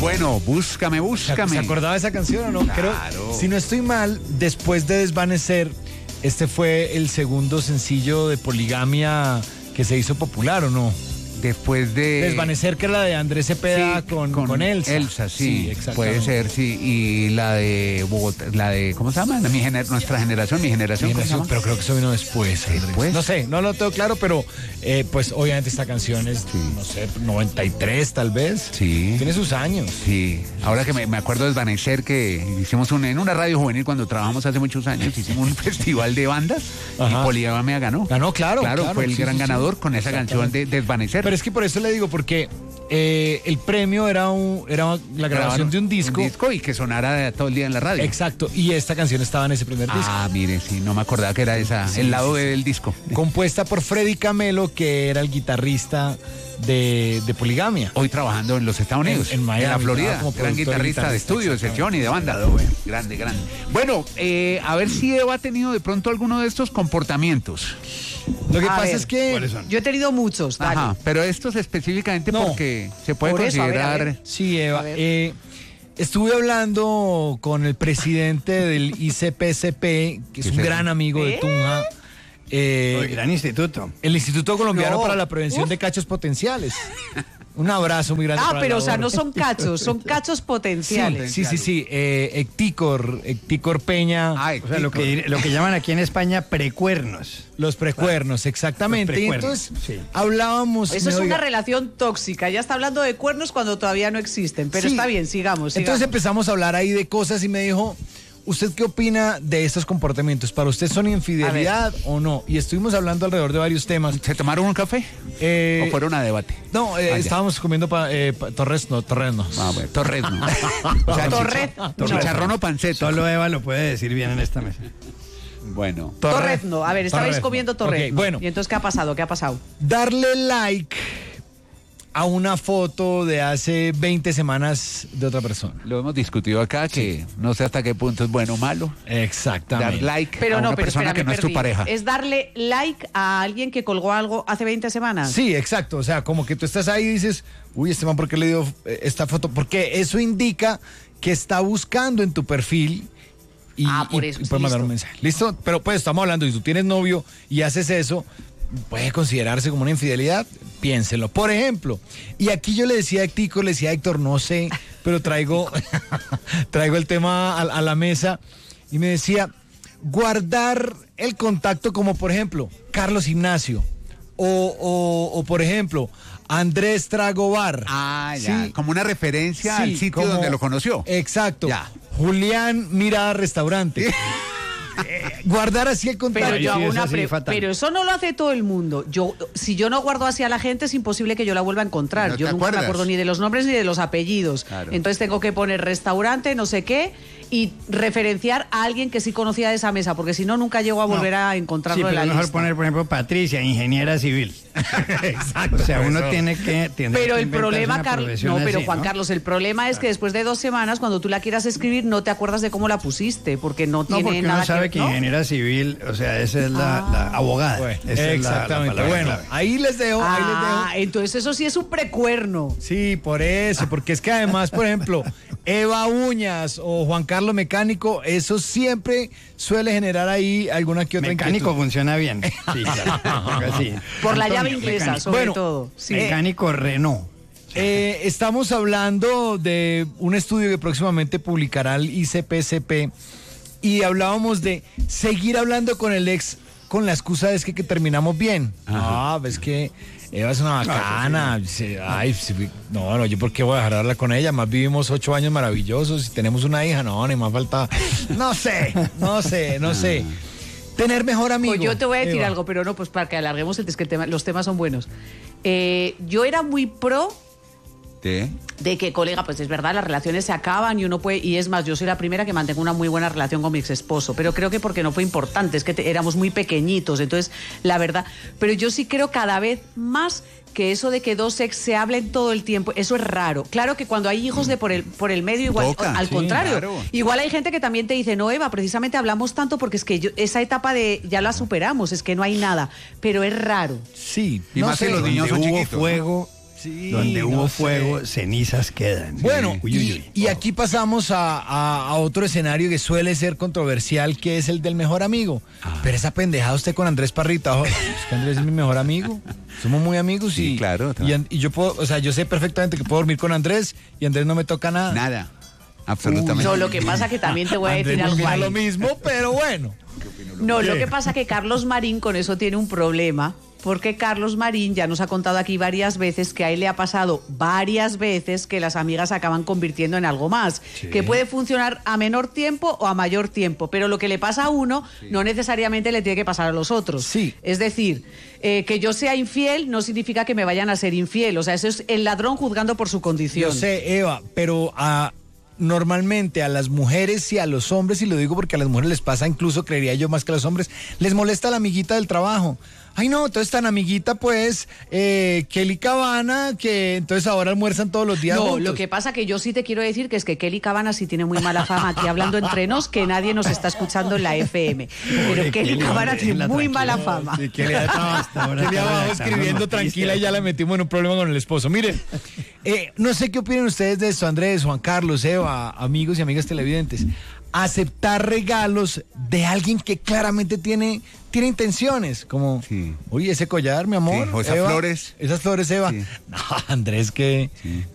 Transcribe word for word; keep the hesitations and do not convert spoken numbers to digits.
Bueno, búscame, búscame. ¿Se acordaba de esa canción o no? Claro. Creo, si no estoy mal, después de Desvanecer, este fue el segundo sencillo de Poligamia que se hizo popular, ¿o no? Después de... Desvanecer, que era la de Andrés Cepeda sí, con, con, con Elsa. Elsa, sí, sí exactamente. Puede ser, sí. Y la de Bogotá, la de, ¿cómo se llama? Mi gener, nuestra generación, mi generación. Mi generación, pero creo que eso vino después. Después. No sé, no lo tengo claro, pero eh, pues obviamente esta canción es, sí. no sé, noventa y tres tal vez. Sí. Tiene sus años. Sí. Ahora que me, me acuerdo de Desvanecer, que hicimos un, en una radio juvenil cuando trabajamos hace muchos años, hicimos un festival de bandas. Ajá. Y Poligamia ganó. Ganó, claro. Claro, claro fue el sí, gran sí, ganador sí. con esa canción de Desvanecer. Pero es que por eso le digo, porque eh, el premio era un, era la grabación Grabaron de un disco. Un disco y que sonara todo el día en la radio. Exacto, y esta canción estaba en ese primer disco. Ah, mire, sí, no me acordaba que era esa, sí, el lado sí, B del disco. Compuesta por Freddy Camelo, que era el guitarrista de, de Poligamia. Hoy trabajando en los Estados Unidos, en, en, Miami, en la Florida. Como gran guitarrista, guitarrista de estudio, de sesión y de banda. Grande, grande. Bueno, eh, a ver si Eva ha tenido de pronto alguno de estos comportamientos. Lo que a pasa ver, es que... yo he tenido muchos, dale. Ajá, pero estos específicamente no, porque se puede por considerar... Eso, a ver, a ver. Sí, Eva, eh, estuve hablando con el presidente del I C P C P, que es un gran amigo ¿Eh? de Tunja. Eh, el gran instituto. El Instituto Colombiano no. para la Prevención Uf. de Cachos Potenciales. Un abrazo muy grande. Ah, para pero o sea, no son cachos, son cachos potenciales. Sí, sí, sí, sí. Eh, Ecticor, Ecticor Peña. Ah, Ecticor. O sea, lo que, lo que llaman aquí en España precuernos. Los precuernos, claro. exactamente. Los precuernos, y entonces sí. hablábamos... Eso es una relación tóxica. Ya está hablando de cuernos cuando todavía no existen. Pero sí. está bien, sigamos, sigamos. Entonces empezamos a hablar ahí de cosas y me dijo... ¿Usted qué opina de estos comportamientos? ¿Para usted son infidelidad o no? Y estuvimos hablando alrededor de varios temas. ¿Se tomaron un café? Eh, ¿O fueron a debate? No, eh, ah, estábamos comiendo pa, eh, pa, torresno, torresnos. Ah, bueno, torresno. O sea, torresno. Chicharrón o panceta. Solo Eva lo puede decir bien en esta mesa. Bueno. Torrezno. A ver, estabais torrezno. comiendo torrezno. Okay, bueno. ¿Y entonces qué ha pasado? ¿Qué ha pasado? Darle like a una foto de hace veinte semanas de otra persona. Lo hemos discutido acá, que sí. no sé hasta qué punto es bueno o malo. Exactamente. Dar like pero a no, una pero persona espera, que no perdí. es tu pareja. ¿Es darle like a alguien que colgó algo hace veinte semanas? Sí, exacto. O sea, como que tú estás ahí y dices, uy, este man, ¿por qué le dio esta foto? Porque eso indica que está buscando en tu perfil y, ah, por eso, y, y puede mandar un mensaje. ¿Listo? Pero pues estamos hablando, si tú tienes novio y haces eso, puede considerarse como una infidelidad, piénselo. Por ejemplo, y aquí yo le decía a Ectico, le decía a Héctor, no sé, pero traigo, traigo el tema a, a la mesa y me decía, guardar el contacto como por ejemplo, Carlos Ignacio o, o, o por ejemplo, Andrés Tragobar. Ah, ya, ¿sí? Como una referencia sí, al sitio como, donde lo conoció. Exacto. Ya. Julián Mirada Restaurante. Eh, guardar así el contacto. Pero, yo hago una pre- pero eso no lo hace todo el mundo. Yo, si yo no guardo así a la gente, es imposible que yo la vuelva a encontrar. ¿No yo nunca acuerdas? me acuerdo ni de los nombres ni de los apellidos. Claro. Entonces tengo que poner restaurante, no sé qué, y referenciar a alguien que sí conocía de esa mesa, porque si no, nunca llego a volver no. a encontrarlo sí, en la pero lista. mejor poner, por ejemplo, Patricia, ingeniera civil. Exacto. O sea, uno eso. tiene que... Tiene pero que el problema, Carlos... No, pero así, Juan ¿no? Carlos, el problema es que después de dos semanas, cuando tú la quieras escribir, no te acuerdas de cómo la pusiste, porque no, no tiene porque nada uno sabe que... que ¿no? ingeniera civil, o sea, esa es la, ah. la abogada. Bueno, esa exactamente. Es la, la bueno, clave. ahí les dejo, Ah, ahí les dejo. entonces eso sí es un precuerno. Sí, por eso, porque es que además, por ejemplo, Eva Uñas o Juan Carlos Mecánico, eso siempre suele generar ahí alguna que otra Mecánico inquietud. Funciona bien. Sí, claro. Sí. Por la Antonio, llave inglesa, mecánico. sobre Bueno, todo. Sí. Mecánico Renault. Eh, estamos hablando de un estudio que próximamente publicará el I C P C P y hablábamos de seguir hablando con el ex con la excusa de es que, que terminamos bien. Ah, ves que Eva es una bacana. Sí, ay, sí, no, no, yo por qué voy a dejar de hablar con ella. Más vivimos ocho años maravillosos y tenemos una hija. No, ni más falta. No sé, no sé, no sé. Tener mejor amigo. Pues yo te voy a decir Eva. algo, pero no, pues para que alarguemos el, es que el tema, los temas son buenos. Eh, yo era muy pro ¿De? de que, colega, pues es verdad, las relaciones se acaban y uno puede, y es más, yo soy la primera que mantengo una muy buena relación con mi ex esposo, pero creo que porque no fue importante, es que te, éramos muy pequeñitos, entonces, la verdad, pero yo sí creo cada vez más que eso de que dos ex se hablen todo el tiempo, eso es raro. Claro que cuando hay hijos de por el, por el medio, igual, Toca, al sí, contrario, claro. igual hay gente que también te dice, no, Eva, precisamente hablamos tanto porque es que yo, esa etapa de, ya la superamos, es que no hay nada, pero es raro. Sí, Y no más sé. si los niños son Donde hubo chiquitos. fuego, Sí, Donde no hubo sé. fuego, cenizas quedan. Bueno, Uy, uy, y, uy. y aquí pasamos a, a- a otro escenario que suele ser controversial, que es el del mejor amigo. Ah. Pero esa pendejada usted con Andrés Parrita, ojo, es que Andrés es mi mejor amigo. Somos muy amigos Sí, y, claro, y, an- y yo puedo, o sea, yo sé perfectamente que puedo dormir con Andrés y Andrés no me toca nada. Nada. Absolutamente. No, lo que pasa que también te voy a Andrés decir no algo opina ahí. lo mismo, pero bueno. No, lo ¿Qué? que pasa que Carlos Marín con eso tiene un problema, porque Carlos Marín ya nos ha contado aquí varias veces que a él le ha pasado varias veces que las amigas se acaban convirtiendo en algo más, que puede funcionar a menor tiempo o a mayor tiempo, pero lo que le pasa a uno no necesariamente le tiene que pasar a los otros. Sí. Es decir, eh, que yo sea infiel no significa que me vayan a ser infiel, o sea, eso es el ladrón juzgando por su condición. Yo sé, Eva, pero a, normalmente a las mujeres y a los hombres, y lo digo porque a las mujeres les pasa, incluso creería yo más que a los hombres, les molesta la amiguita del trabajo. Ay, no, entonces tan amiguita, pues, eh, Kelly Cabana, que entonces ahora almuerzan todos los días No, juntos. lo que pasa que yo sí te quiero decir que es que Kelly Cabana sí tiene muy mala fama aquí hablando entre nos, que nadie nos está escuchando en la F M. Pero Kelly Kelly, Cabana hombre, tiene la muy tranquila. mala fama. Sí, Kelly abajo, Hasta ahora Kelly está abajo redactando escribiendo noticias. tranquila y ya la metimos en un problema con el esposo. Miren, eh, no sé qué opinan ustedes de esto, Andrés, Juan Carlos, Eva, amigos y amigas televidentes. Aceptar regalos de alguien que claramente tiene, tiene intenciones, como, Sí. oye, ese collar, mi amor. Sí, o esas Eva, flores. Esas flores, Eva. Sí. No, Andrés, que... Sí.